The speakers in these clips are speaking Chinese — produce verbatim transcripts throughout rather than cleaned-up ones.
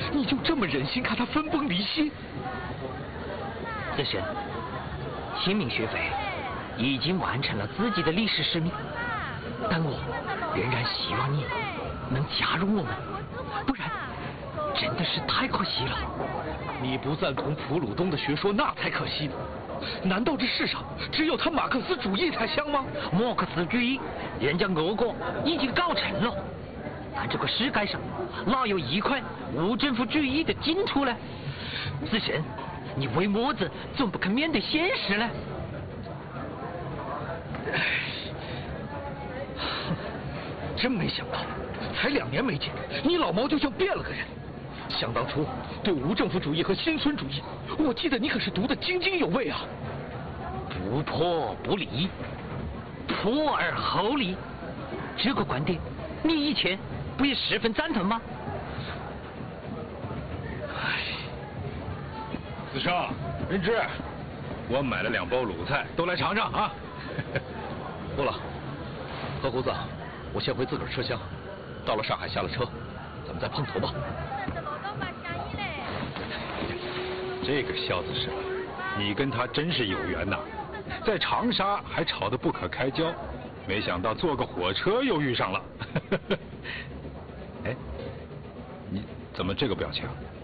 你就这么忍心看他分崩离析？ 子申，新民学会已经完成了自己的历史使命，但我仍然希望你能加入我们，不然真的是太可惜了。 你不赞同普鲁东的学说，那才可惜呢。难道这世上只有他马克思主义才香吗？ 马克思主义，人家俄国已经搞成了，但这个世界上哪有一块无政府主义的净土呢？子申，你为么子总不肯面对现实呢？ 真没想到，才两年没见，你老毛就像变了个人。想当初对无政府主义和新村主义，我记得你可是读得津津有味啊。 不破不立，破而后立，这个观点你以前不也十分赞同吗？ 子生、仁芝，我买了两包卤菜，都来尝尝啊。 不了，何胡子，我先回自个儿车厢，到了上海下了车，咱们再碰头吧。 这个萧子生，你跟他真是有缘呐，在长沙还吵得不可开交，没想到坐个火车又遇上了。哎，你怎么这个表情？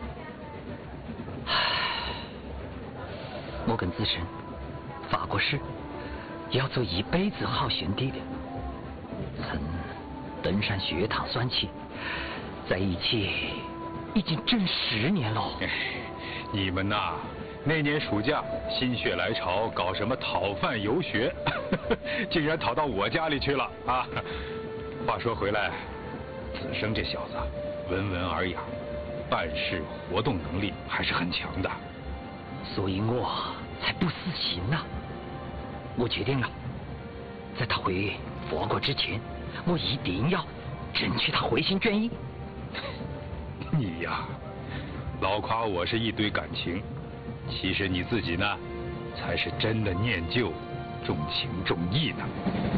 我跟子申发过誓，要做一辈子好兄弟的。从登山学堂算起，在一起已经整十年了。 你们呐，那年暑假心血来潮搞什么讨饭游学，竟然讨到我家里去了啊！话说回来，子生这小子温文尔雅，办事活动能力还是很强的， 所以我才不死心呐、啊。我决定了，在他回法国之前，我一定要争取他回心转意。 你呀，老夸我是一堆感情，其实你自己呢，才是真的念旧、重情重义呢。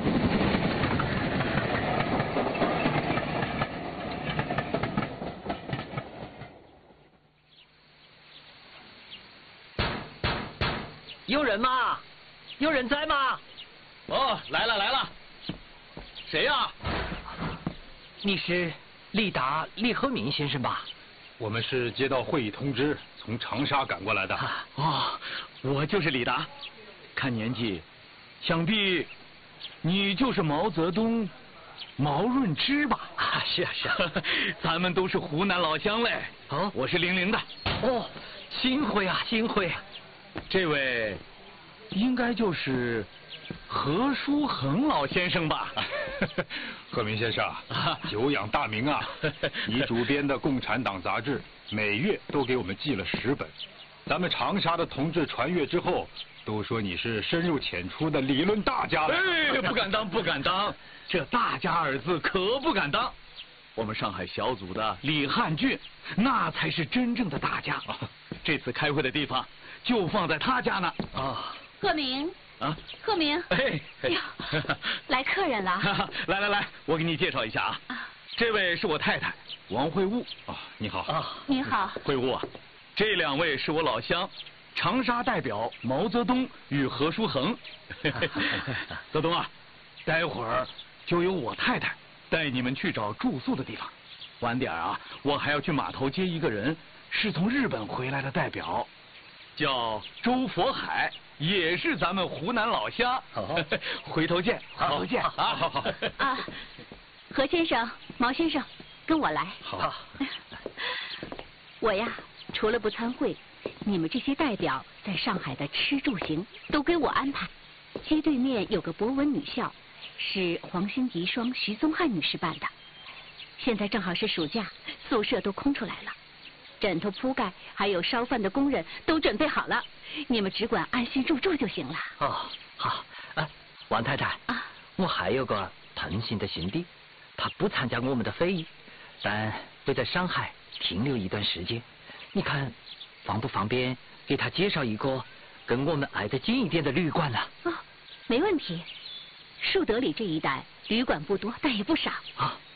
有人吗？有人在吗？ 哦，来了来了。谁呀？ 你是李达李鹤鸣先生吧？ 我们是接到会议通知，从长沙赶过来的。 啊、哦，我就是李达。看年纪，想必你就是毛泽东、毛润之吧？ 啊，是啊是啊， 咱们都是湖南老乡嘞。 哦， 我是零零的。 哦，幸会啊幸会。 这位应该就是何书衡老先生吧？ 鹤鸣先生，久仰大名啊！你主编的《共产党》杂志，每月都给我们寄了十本。咱们长沙的同志传阅之后，都说你是深入浅出的理论大家了。 哎，不敢当，不敢当，这大家二字可不敢当。我们上海小组的李汉俊，那才是真正的大家。这次开会的地方就放在他家呢。 啊， 鹤鸣。 啊， 鹤鸣， 哎， 哟，来客人了。 来来来，我给你介绍一下啊，啊这位是我太太王慧悟。 啊，你好。 啊，你好。 慧悟啊，这两位是我老乡，长沙代表毛泽东与何书衡。泽东啊，待会儿就由我太太带你们去找住宿的地方。晚点啊，我还要去码头接一个人，是从日本回来的代表，叫周佛海。也是咱们湖南老乡，回头见，回头见啊！好好啊，何先生、毛先生，跟我来。 好。 我呀，除了不参会，你们这些代表在上海的吃住行都归我安排。街对面有个博文女校，是黄兴遗孀徐宗汉女士办的。现在正好是暑假，宿舍都空出来了。枕头铺盖还有烧饭的工人都准备好了，你们只管安心入住就行了。 哦，好。哎，王太太啊，我还有个同行的兄弟，他不参加我们的会议，但会在上海停留一段时间。你看方不方便给他介绍一个跟我们挨得近一点的旅馆呢？ 哦，没问题。树德里这一带旅馆不多，但也不少。 啊。